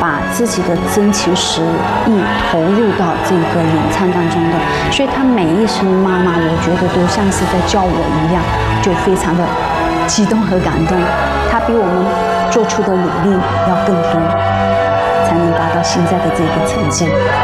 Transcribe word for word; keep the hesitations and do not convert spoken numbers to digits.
把自己的真情实意投入到这个演唱当中的，所以她每一声妈妈，我觉得都像是在叫我一样，就非常的激动和感动。她比我们做出的努力要更多，才能达到现在的这个成绩。